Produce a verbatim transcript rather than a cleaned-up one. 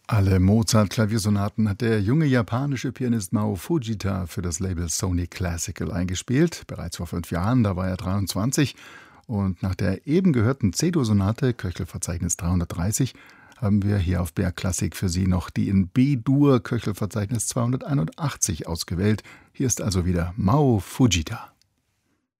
Alle Mozart-Klaviersonaten hat der junge japanische Pianist Mao Fujita für das Label Sony Classical eingespielt. Bereits vor fünf Jahren, da war er dreiundzwanzig. Und nach der eben gehörten C-Dur-Sonate, Köchelverzeichnis dreihundertdreißig, haben wir hier auf B R Classic für Sie noch die in B-Dur, Köchelverzeichnis zweihunderteinundachtzig, ausgewählt. Hier ist also wieder Mao Fujita.